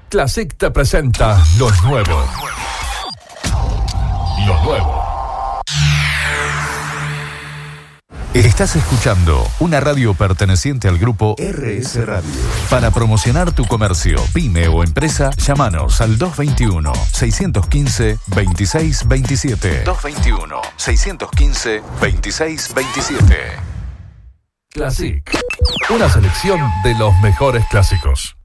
Classic te presenta lo nuevo. Lo nuevo. Estás escuchando una radio perteneciente al grupo RS Radio. Para promocionar tu comercio, pyme o empresa, llámanos al 221-615-2627. 221-615-2627. Classic. Una selección de los mejores clásicos.